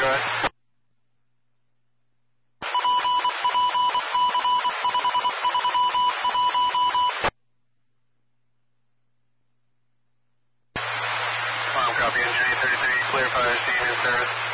go ahead. Copy, Engineer 33, clear 5C, in service.